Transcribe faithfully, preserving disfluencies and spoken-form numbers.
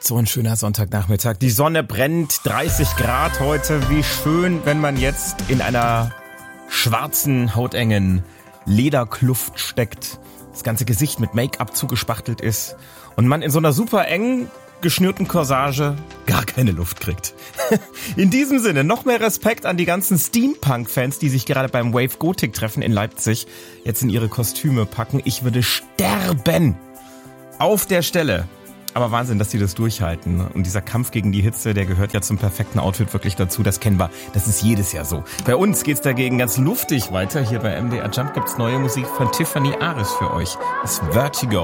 So ein schöner Sonntagnachmittag. Die Sonne brennt, dreißig Grad heute. Wie schön, wenn man jetzt in einer schwarzen, hautengen Lederkluft steckt, das ganze Gesicht mit Make-up zugespachtelt ist und man in so einer super eng geschnürten Corsage gar keine Luft kriegt. In diesem Sinne noch mehr Respekt an die ganzen Steampunk-Fans, die sich gerade beim Wave Gothic-Treffen in Leipzig jetzt in ihre Kostüme packen. Ich würde sterben auf der Stelle. Aber Wahnsinn, dass die das durchhalten. Und dieser Kampf gegen die Hitze, der gehört ja zum perfekten Outfit wirklich dazu. Das kennen wir. Das ist jedes Jahr so. Bei uns geht's dagegen ganz luftig weiter. Hier bei M D R Jump gibt's neue Musik von Tiffany Aris für euch. Das Vertigo.